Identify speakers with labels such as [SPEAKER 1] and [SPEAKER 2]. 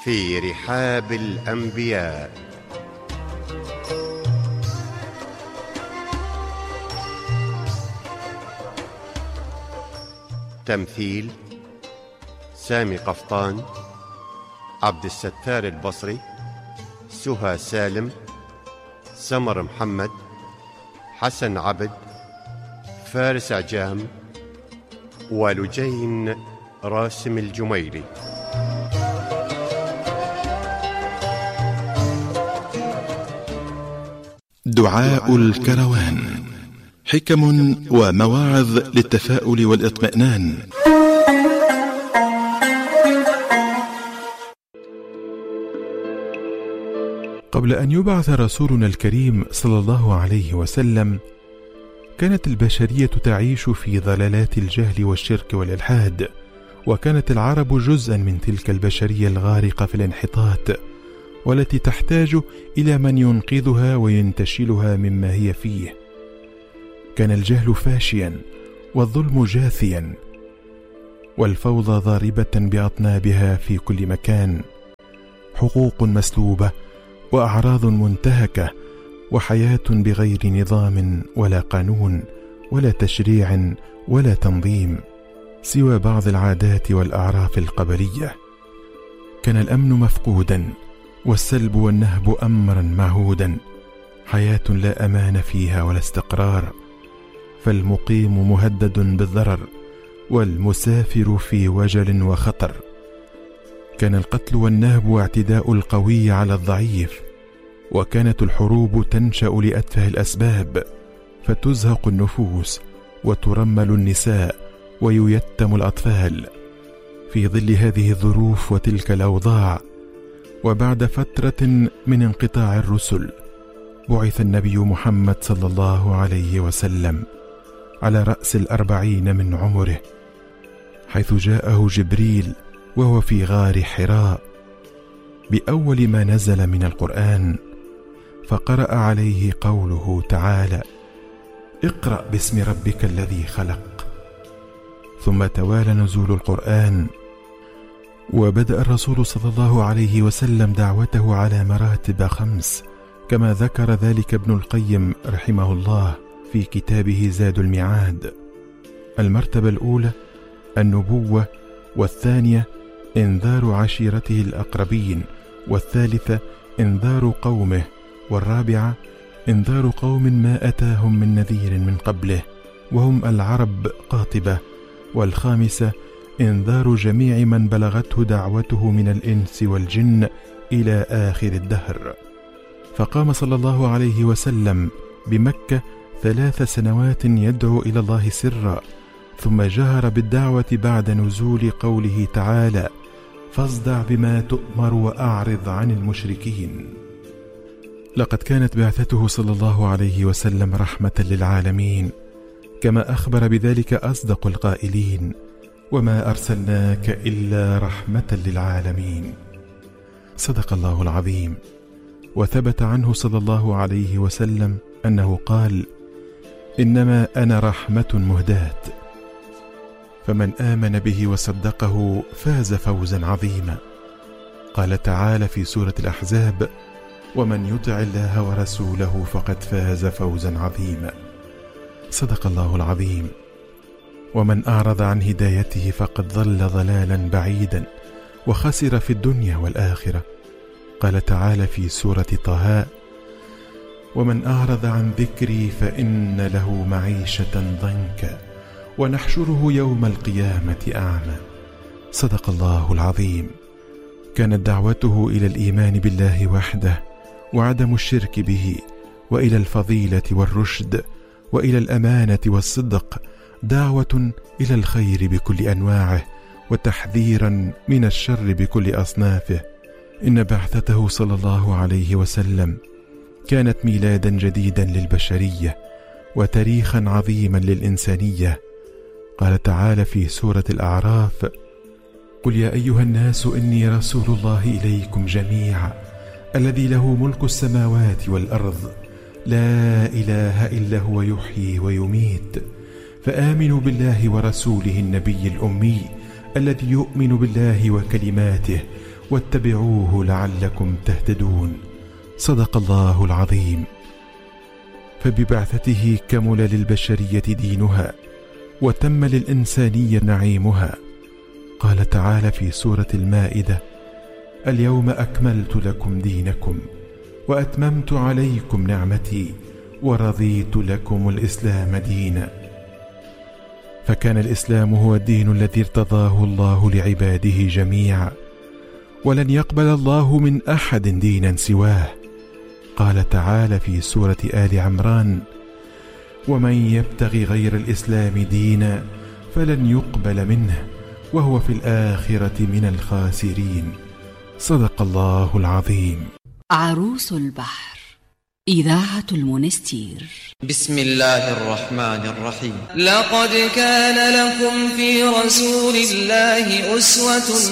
[SPEAKER 1] في رحاب الأنبياء. تمثيل: سامي قفطان، عبد الستار البصري، سهى سالم، سمر محمد، حسن عبد، فارس عجام، ولجين راسم الجميلي.
[SPEAKER 2] دعاء الكروان، حكم ومواعظ للتفاؤل والاطمئنان. قبل أن يبعث رسولنا الكريم صلى الله عليه وسلم، كانت البشرية تعيش في ضلالات الجهل والشرك والإلحاد، وكانت العرب جزءا من تلك البشرية الغارقة في الانحطاط، والتي تحتاج إلى من ينقذها وينتشلها مما هي فيه. كان الجهل فاشيا، والظلم جاثيا، والفوضى ضاربة بأطنابها في كل مكان، حقوق مسلوبة، وأعراض منتهكة، وحياة بغير نظام ولا قانون ولا تشريع ولا تنظيم، سوى بعض العادات والأعراف القبلية. كان الأمن مفقودا، والسلب والنهب أمرا معهودا، حياة لا أمان فيها ولا استقرار، فالمقيم مهدد بالضرر، والمسافر في وجل وخطر. كان القتل والنهب واعتداء القوي على الضعيف، وكانت الحروب تنشأ لأتفه الأسباب، فتزهق النفوس وترمل النساء وييتم الأطفال. في ظل هذه الظروف وتلك الأوضاع، وبعد فترة من انقطاع الرسل، بعث النبي محمد صلى الله عليه وسلم على رأس 40 من عمره، حيث جاءه جبريل وهو في غار حراء بأول ما نزل من القرآن، فقرأ عليه قوله تعالى: اقرأ باسم ربك الذي خلق. ثم توالى نزول القرآن، وبدأ الرسول صلى الله عليه وسلم دعوته على مراتب 5، كما ذكر ذلك ابن القيم رحمه الله في كتابه زاد المعاد. المرتبة الأولى النبوة، والثانية إنذار عشيرته الأقربين، والثالثة إنذار قومه، والرابعة إنذار قوم ما أتاهم من نذير من قبله وهم العرب قاطبة، والخامسة إنذار جميع من بلغته دعوته من الإنس والجن إلى آخر الدهر. فقام صلى الله عليه وسلم بمكة 3 سنوات يدعو إلى الله سرا، ثم جهر بالدعوة بعد نزول قوله تعالى: فاصدع بما تؤمر وأعرض عن المشركين. لقد كانت بعثته صلى الله عليه وسلم رحمة للعالمين، كما أخبر بذلك أصدق القائلين: وما أرسلناك إلا رحمة للعالمين. صدق الله العظيم. وثبت عنه صلى الله عليه وسلم أنه قال: إنما أنا رحمة مهداة، فمن آمن به وصدقه فاز فوزا عظيما. قال تعالى في سورة الأحزاب: ومن يطع الله ورسوله فقد فاز فوزا عظيما. صدق الله العظيم. ومن أعرض عن هدايته فقد ضل ضلالا بعيدا، وخسر في الدنيا والآخرة. قال تعالى في سورة طه: ومن أعرض عن ذكري فإن له معيشة ضنكا ونحشره يوم القيامة أعمى. صدق الله العظيم. كانت دعوته إلى الإيمان بالله وحده، وعدم الشرك به، وإلى الفضيلة والرشد، وإلى الأمانة والصدق، دعوة إلى الخير بكل أنواعه، وتحذيرا من الشر بكل أصنافه. إن بعثته صلى الله عليه وسلم كانت ميلادا جديدا للبشرية، وتاريخا عظيما للإنسانية. قال تعالى في سورة الأعراف: قل يا أيها الناس إني رسول الله إليكم جميعا الذي له ملك السماوات والأرض لا إله إلا هو يحيي ويميت، فآمنوا بالله ورسوله النبي الأمي الذي يؤمن بالله وكلماته واتبعوه لعلكم تهتدون. صدق الله العظيم. فببعثته كمل للبشرية دينها وتم للإنسانية نعيمها. قال تعالى في سورة المائدة: اليوم أكملت لكم دينكم وأتممت عليكم نعمتي ورضيت لكم الإسلام دينا. فكان الإسلام هو الدين الذي ارتضاه الله لعباده جميعا، ولن يقبل الله من أحد دينا سواه. قال تعالى في سورة آل عمران: ومن يبتغي غير الإسلام دينا فلن يقبل منه وهو في الآخرة من الخاسرين. صدق الله العظيم.
[SPEAKER 3] عروس البحر، إذاعة المنستير.
[SPEAKER 4] بسم الله الرحمن الرحيم. لقد كان لكم في رسول الله أسوة